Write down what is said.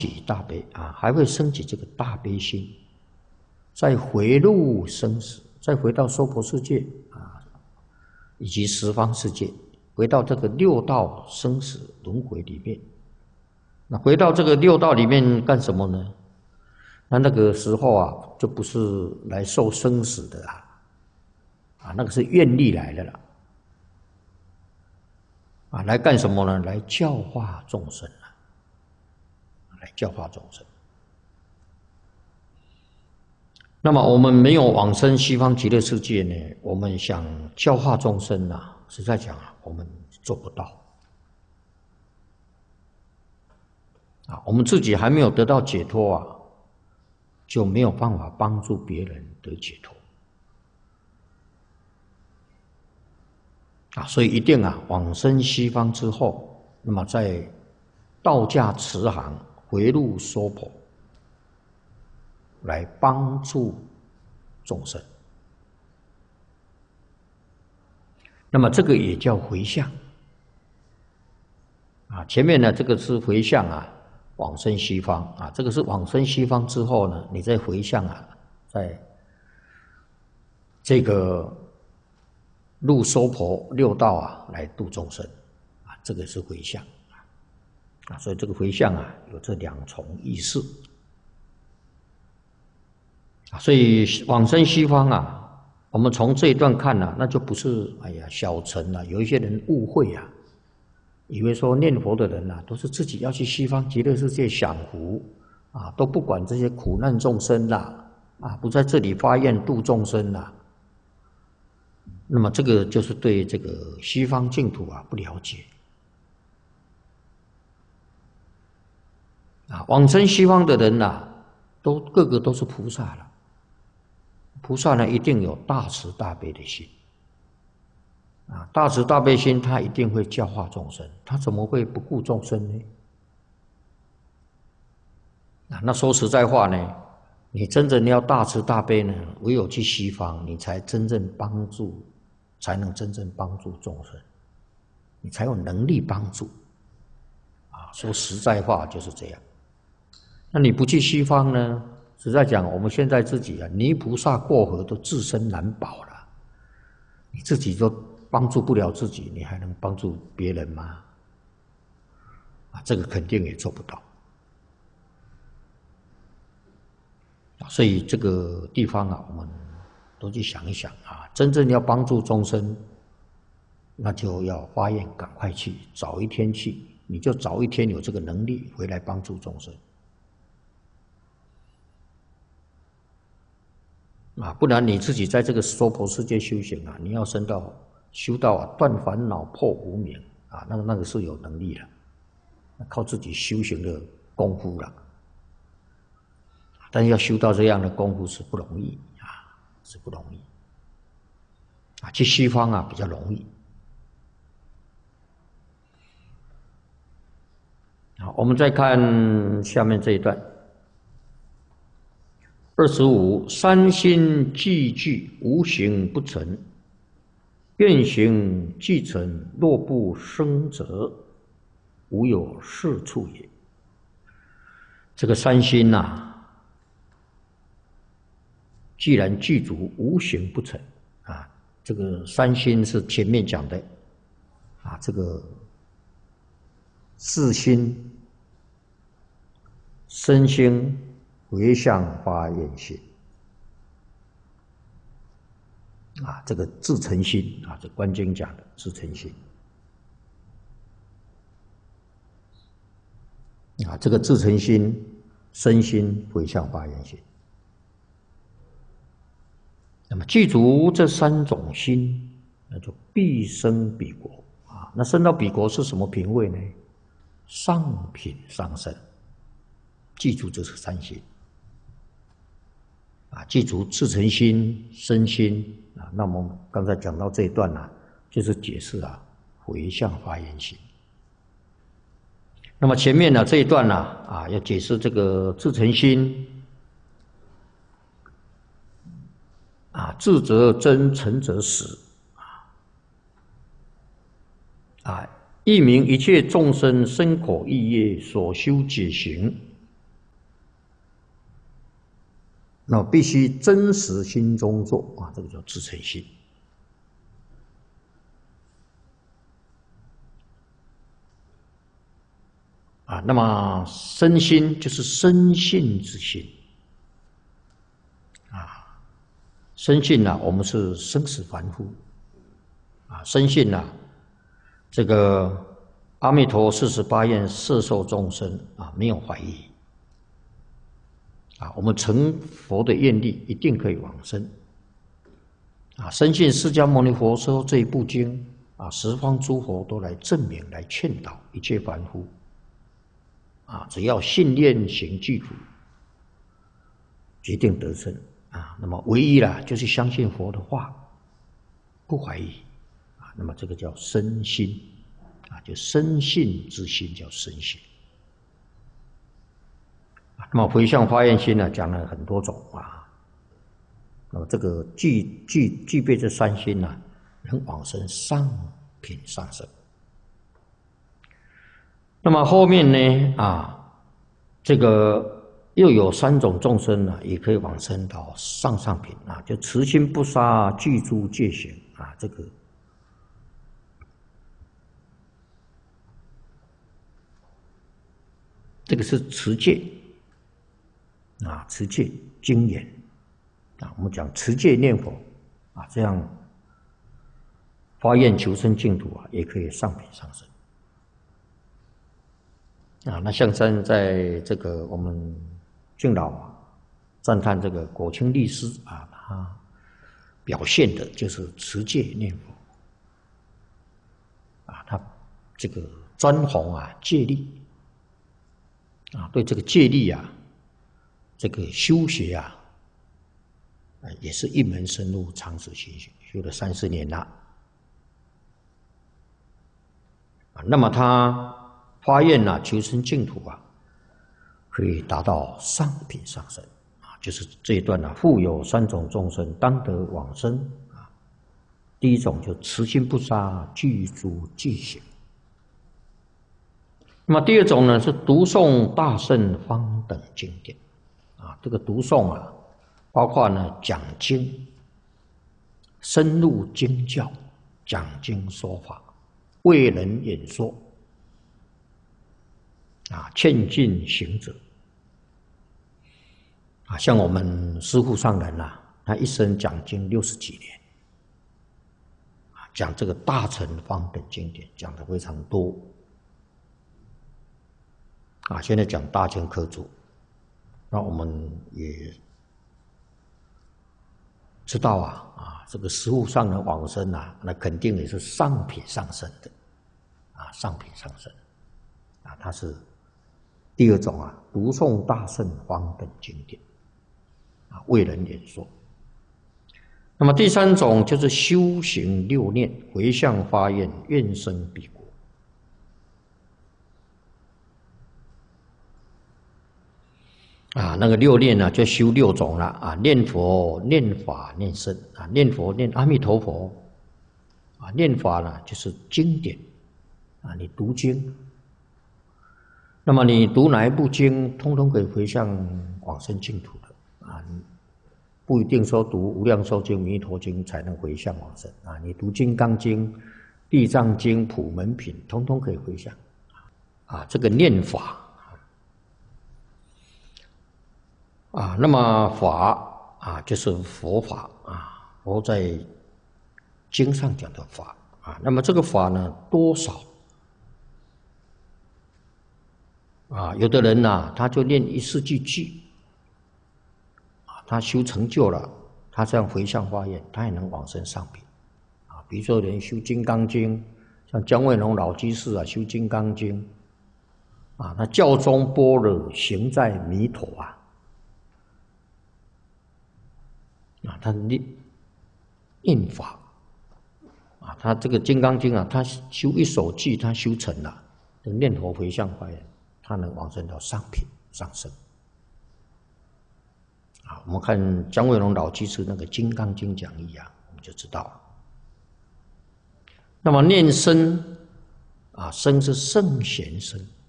起大悲啊，还会升起这个大悲心，再回入生死，再回到娑婆世界啊，以及十方世界，回到这个六道生死轮回里面。那回到这个六道里面干什么呢？那个时候啊，就不是来受生死的啊，那个是愿力来的了。啊，来干什么呢？来教化众生来教化众生。那么我们没有往生西方极乐世界呢，我们想教化众生啊，实在讲啊，我们做不到。啊，我们自己还没有得到解脱啊，就没有办法帮助别人得解脱。啊，所以一定啊，往生西方之后，那么在道驾慈航回入娑婆，来帮助众生。那么这个也叫回向啊。前面呢，这个是回向啊，往生西方啊，这个是往生西方之后呢，你再回向啊，在这个入娑婆六道啊，来度众生啊，这个是回向啊。所以这个回向啊，有这两重意思啊。所以往生西方啊，我们从这一段看啊，那就不是哎呀小乘啊，有一些人误会啊，以为说念佛的人啊，都是自己要去西方极乐世界享福啊，都不管这些苦难众生啦啊，不在这里发愿度众生啦。那么这个就是对这个西方净土啊不了解啊。往生西方的人呐，个个都是菩萨了。菩萨呢，一定有大慈大悲的心啊，大慈大悲心，他一定会教化众生，他怎么会不顾众生呢？啊，那说实在话呢，你真正要大慈大悲呢，唯有去西方，你才真正帮助。才能真正帮助众生，你才有能力帮助啊！说实在话就是这样。那你不去西方呢？实在讲，我们现在自己啊，泥菩萨过河都自身难保了，你自己都帮助不了自己，你还能帮助别人吗？啊，这个肯定也做不到。所以这个地方啊，我们都去想一想啊，真正要帮助众生，那就要发愿赶快去，早一天去，你就早一天有这个能力回来帮助众生啊，不然你自己在这个娑婆世界修行啊，你要修到啊断烦恼破无明啊，那个是有能力的，靠自己修行的功夫了，但要修到这样的功夫是不容易。是不容易啊，去西方啊比较容易。好，我们再看下面这一段25，三心既具，无形不成；愿行既成，若不生则，无有是处也。这个三心呐，既然具足，无形不成啊！这个三心是前面讲的啊，这个自心、身心、回向发愿心啊，这个自诚心啊，这观经讲的自诚心啊，这个自诚心、身心、回向发愿心。那么具足这三种心，那就必生彼国啊。那生到彼国是什么品位呢？上品上生。记住这是三心啊，记住自诚心、身心啊。那么刚才讲到这一段呢，就是解释啊回向发愿心。那么前面呢这一段呢啊，要解释这个自诚心。啊，智则真，诚则实。啊，一名一切众生身口意业所修解行， 那必须真实心中做啊，这个叫自诚心。啊，那么身心就是生性之心。啊，生性呢，我们是生死凡夫。啊，生性呢，这个阿弥陀48愿摄受众生啊，没有怀疑。啊，我们成佛的愿力一定可以往生。啊，深信释迦牟尼佛说这一部经啊，十方诸佛都来证明、来劝导一切凡夫。啊，只要信念行具足，决定得生。啊，那么唯一啦，就是相信佛的话，不怀疑。啊，那么这个叫生心。啊，就生信之心叫生心。那么回向发愿心呢，讲了很多种啊。那么这个具备这三心呢，能往生上品上生。那么后面呢啊，这个又有3种众生呢，也可以往生到上品啊，就慈心不杀，具诸戒行啊，这个是持戒。啊，持戒精严啊，我们讲持戒念佛啊，这样发愿求生净土啊，也可以上品上生啊。那象山在这个我们敬老啊，赞叹这个果清律师啊，他表现的就是持戒念佛啊，他这个专弘啊戒律啊，对这个戒律啊。这个修学啊，也是一门深入，长时修学，修了30年了。啊，那么他发愿啊，求生净土啊，可以达到上品上生啊，就是这一段呢，复有3种众生当得往生啊。第一种就慈心不杀，具足戒行。那么第二种呢，是读诵大圣方等经典。啊，这个读诵啊，包括呢讲经、深入经教、讲经说法、为人演说，啊，劝进行者。啊，像我们师父上人啊，他一生讲经60几年，啊，讲这个大乘方等经典讲的非常多。啊，现在讲大经科注。那我们也知道啊，这个师父上人往生啊，那肯定也是上品上生的，啊，上品上生，啊，他是第二种啊，读诵大圣方等经典，啊，为人演说。那么第3种就是修行6念，回向发愿，愿生彼国。啊，那个6念呢，就修6种了啊，念佛、念法、念僧啊，念佛念阿弥陀佛，啊，念法呢就是经典啊，你读经，那么你读哪一部经，通通可以回向往生净土的啊，不一定说读《无量寿经》《弥陀经》才能回向往生啊，你读《金刚经》《地藏经》《普门品》，通通可以回向啊，这个念法。啊，那么法啊，就是佛法啊，佛在经上讲的法啊。那么这个法呢，多少啊？有的人呢，他就念1世纪句啊，他修成就了，他这样回向发愿，他也能往生上品啊。比如说人修《金刚经》，像姜惠龙老居士啊，修《金刚经》啊，他教中般若，行在弥陀啊。啊，他念法啊，他这个《金刚经》啊，他修1首偈，他修成了，念佛回向发愿，他能往生到上品上生。啊，我们看姜惠龙老居士那个《金刚经》讲义啊，我们就知道了。那么念僧啊，僧是圣贤僧